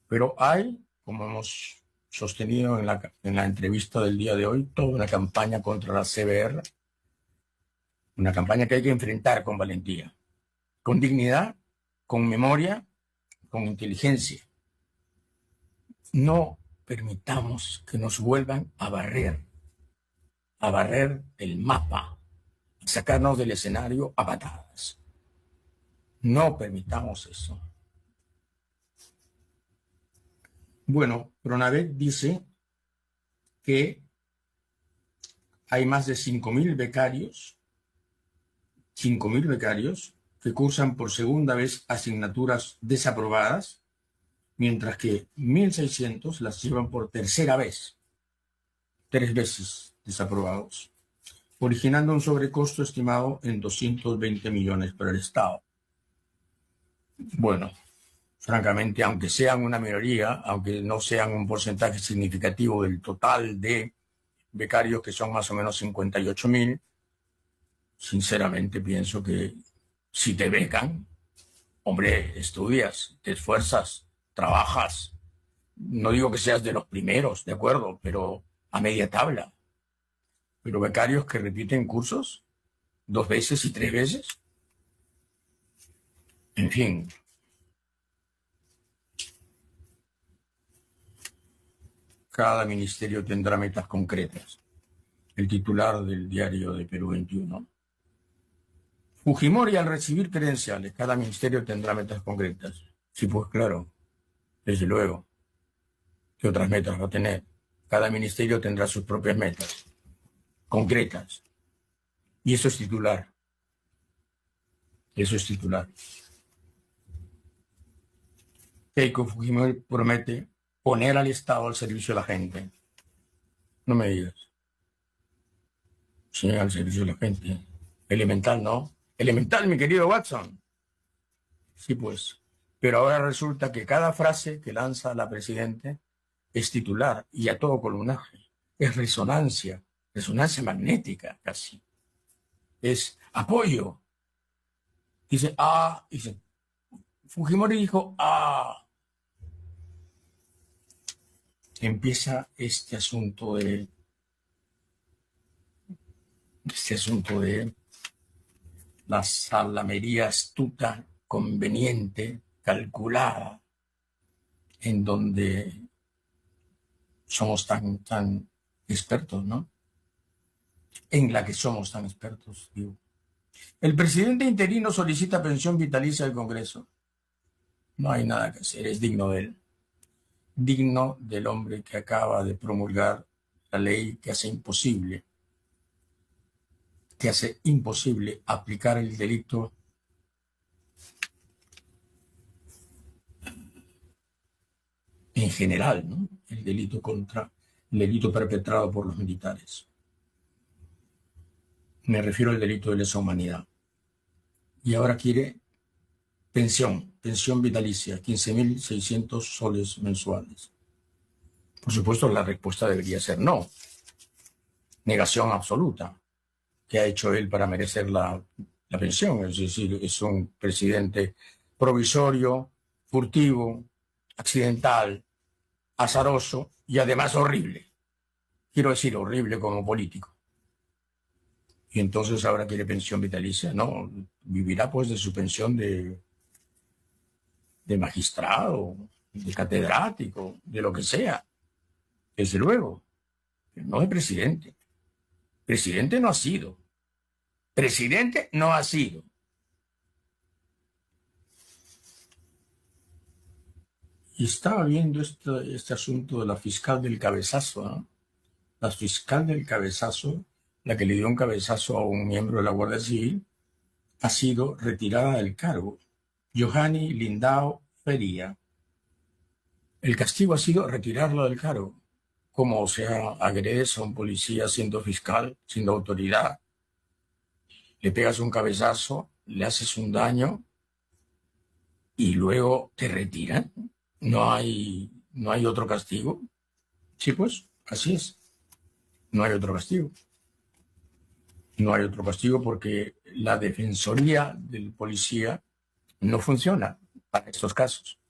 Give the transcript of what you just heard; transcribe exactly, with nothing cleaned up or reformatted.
Pero hay, como hemos sostenido en la, en la entrevista del día de hoy, toda una campaña contra la C B R, una campaña que hay que enfrentar con valentía, con dignidad, con memoria, con inteligencia. No permitamos que nos vuelvan a barrer, a barrer el mapa, a sacarnos del escenario a patadas. No permitamos eso. Bueno, Pronavec dice que hay más de cinco mil becarios, cinco mil becarios que cursan por segunda vez asignaturas desaprobadas, mientras que mil seiscientos las llevan por tercera vez, tres veces desaprobados, originando un sobrecosto estimado en doscientos veinte millones para el Estado. Bueno, francamente, aunque sean una minoría, aunque no sean un porcentaje significativo del total de becarios, que son más o menos cincuenta y ocho mil, sinceramente pienso que si te becan, hombre, estudias, te esfuerzas, trabajas. No digo que seas de los primeros, de acuerdo, pero a media tabla. Pero becarios que repiten cursos dos veces y tres veces. En fin. Cada ministerio tendrá metas concretas. El titular del diario de Perú veintiuno. Fujimori, al recibir credenciales, cada ministerio tendrá metas concretas. Sí, pues claro, desde luego. ¿Qué otras metas va a tener? Cada ministerio tendrá sus propias metas concretas. Y eso es titular. Eso es titular. Keiko Fujimori promete poner al Estado al servicio de la gente. No me digas. Sí, al servicio de la gente. Elemental, ¿no? Elemental, mi querido Watson. Sí, pues. Pero ahora resulta que cada frase que lanza la presidenta es titular y a todo columnaje. Es resonancia, resonancia magnética casi. Es apoyo. Dice, ah, dice, Fujimori dijo, ah. Empieza este asunto de, este asunto de la salamería astuta, conveniente, calculada, en donde somos tan, tan expertos, ¿no? En la que somos tan expertos, digo. El presidente interino solicita pensión vitalicia del Congreso. No hay nada que hacer, es digno de él. Digno del hombre que acaba de promulgar la ley que hace imposible, que hace imposible aplicar el delito en general, ¿no? El delito contra, el delito perpetrado por los militares. Me refiero al delito de lesa humanidad. Y ahora quiere pensión, pensión vitalicia, quince mil seiscientos soles mensuales. Por supuesto, la respuesta debería ser no. Negación absoluta. ¿Qué ha hecho él para merecer la, la pensión? Es decir, es un presidente provisorio, furtivo, accidental, azaroso y además horrible. Quiero decir, horrible como político. Y entonces ahora quiere pensión vitalicia. No, vivirá pues de su pensión de, de magistrado, de catedrático, de lo que sea. Desde luego, no de presidente. Presidente no ha sido. Presidente no ha sido. Y estaba viendo este, este asunto de la fiscal del cabezazo, ¿no? La fiscal del cabezazo, la que le dio un cabezazo a un miembro de la Guardia Civil, ha sido retirada del cargo. Johanny Lindau Feria. El castigo ha sido retirarla del cargo. Como, o sea, agredes a un policía siendo fiscal, siendo autoridad, le pegas un cabezazo, le haces un daño y luego te retiran. No hay, no hay otro castigo. Sí, pues, así es. No hay otro castigo. No hay otro castigo porque la defensoría del policía no funciona para estos casos.